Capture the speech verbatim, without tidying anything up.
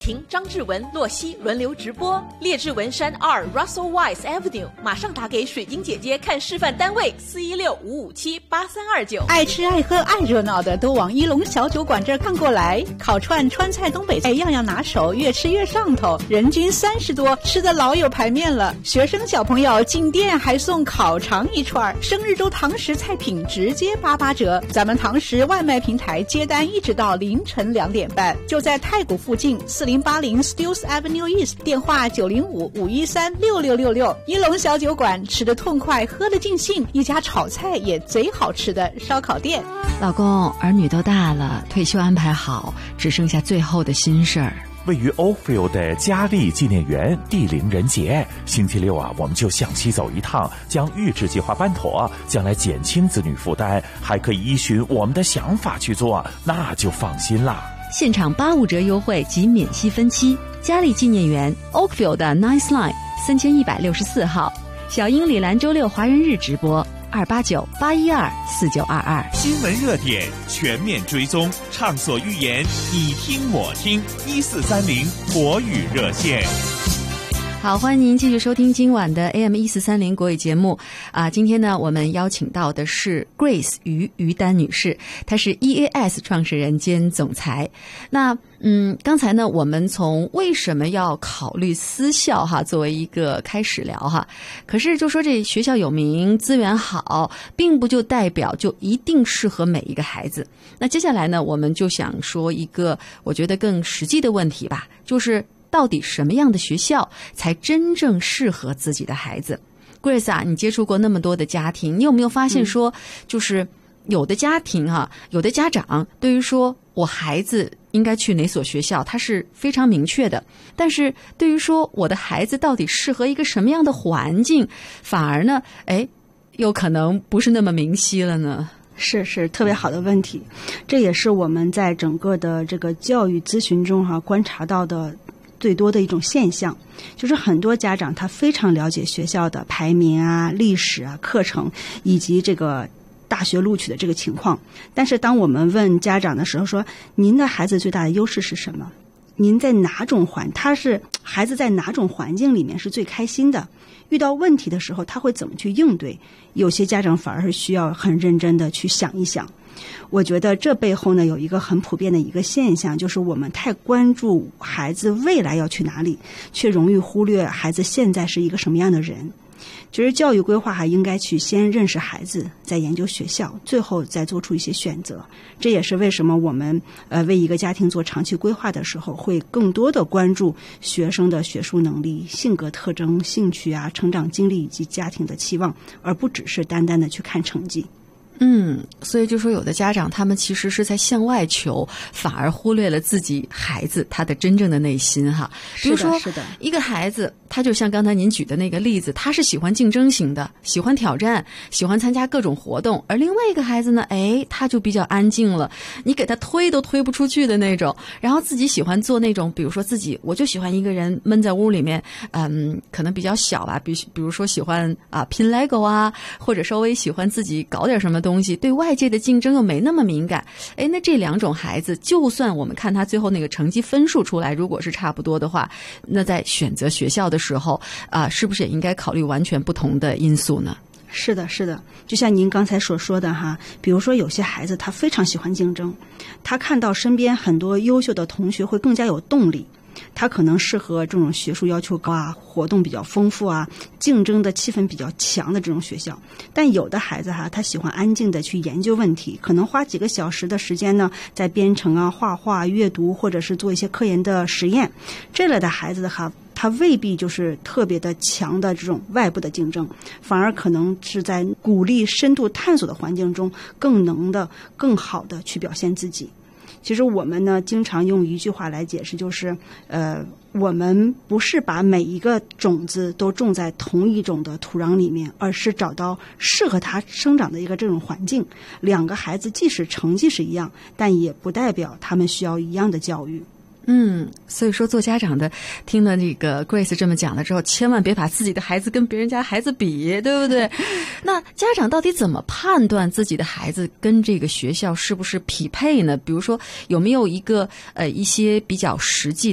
婷、张志文、洛西轮流直播，列治文山二 Russell Wise Avenue， 马上打给水晶姐姐看示范单位四一六五五七八三二九。 爱吃爱喝爱热闹的都往一龙小酒馆这儿看过来，烤串、川菜、东北菜样样拿手，越吃越上头，人均三十多，吃的老有排面了。学生小朋友进店还送烤肠一串，生日周堂食菜品直接八八折。咱们堂食外卖平台接单一直到凌晨两点半，就在太古附近四零八零 Stills Avenue East， 电话九零五五一三六六六六。一龙小酒馆，吃得痛快，喝得尽兴，一家炒菜也贼好吃的烧烤店。 老公，儿女都大了，退休安排好，只剩下最后的心事儿。 位于 Oakville 的嘉利纪念园地灵人杰，星期六啊，我们就向西走一趟，将预制计划办妥，将来减轻子女负担，还可以依循我们的想法去做，那就放心啦。 现场八五折优惠及免息分期，嘉利纪念园 Oakville 的 Nice Line 三千一百六十四号，小英里兰周六华人日直播二八九八一二四九二二。 新闻热点全面追踪，畅所欲言，你听我听，一四三零国语热线。 好，欢迎您继续收听今晚的 A M 一四三零国语节目啊！今天呢，我们邀请到的是 Grace 于于丹女士，她是 E A S 创始人兼总裁。那嗯，刚才呢，我们从为什么要考虑私校哈作为一个开始聊哈，可是就说这学校有名、资源好，并不就代表就一定适合每一个孩子。那接下来呢，我们就想说一个我觉得更实际的问题吧，就是到底什么样的学校才真正适合自己的孩子 ？Grace 啊，你接触过那么多的家庭，你有没有发现说，就是有的家庭哈、啊，有的家长对于说我孩子应该去哪所学校，他是非常明确的，但是对于说我的孩子到底适合一个什么样的环境，反而呢，哎，有可能不是那么明晰了呢？ 是是特别好的问题，这也是我们在整个的这个教育咨询中哈、啊、观察到的最多的一种现象，就是很多家长他非常了解学校的排名啊、历史啊、课程以及这个大学录取的这个情况，但是当我们问家长的时候说，您的孩子最大的优势是什么？您在哪种环他是孩子在哪种环境里面是最开心的？遇到问题的时候他会怎么去应对？有些家长反而是需要很认真的去想一想。我觉得这背后呢有一个很普遍的一个现象，就是我们太关注孩子未来要去哪里，却容易忽略孩子现在是一个什么样的人。其实教育规划还应该去先认识孩子，再研究学校，最后再做出一些选择。这也是为什么我们呃为一个家庭做长期规划的时候，会更多的关注学生的学术能力、性格特征、兴趣啊、成长经历以及家庭的期望，而不只是单单的去看成绩。 嗯，所以就说有的家长他们其实是在向外求，反而忽略了自己孩子他的真正的内心哈。比如说， 是的， 一个孩子他就像刚才您举的那个例子，他是喜欢竞争型的，喜欢挑战，喜欢参加各种活动，而另外一个孩子呢，哎，他就比较安静了，你给他推都推不出去的那种，然后自己喜欢做那种，比如说自己我就喜欢一个人闷在屋里面，嗯，可能比较小吧，比比如说喜欢啊拼 Lego 啊，或者稍微喜欢自己搞点什么东西。东西对外界的竞争又没那么敏感，哎，那这两种孩子，就算我们看他最后那个成绩分数出来，如果是差不多的话，那在选择学校的时候啊、呃，是不是也应该考虑完全不同的因素呢？ 是的，是的，就像您刚才所说的哈，比如说有些孩子他非常喜欢竞争，他看到身边很多优秀的同学会更加有动力。他可能适合这种学术要求高啊、活动比较丰富啊、竞争的气氛比较强的这种学校。但有的孩子哈，他喜欢安静的去研究问题，可能花几个小时的时间呢，在编程啊、画画、阅读，或者是做一些科研的实验。这类的孩子哈，他未必就是特别的强的这种外部的竞争，反而可能是在鼓励深度探索的环境中，更能的、更好的去表现自己。其实我们呢，经常用一句话来解释，就是呃，我们不是把每一个种子都种在同一种的土壤里面，而是找到适合它生长的一个这种环境。两个孩子即使成绩是一样，但也不代表他们需要一样的教育。 嗯，所以说做家长的听了这个 Grace 这么讲了之后，千万别把自己的孩子跟别人家孩子比，对不对？那家长到底怎么判断自己的孩子跟这个学校是不是匹配呢？比如说有没有一个呃一些比较实际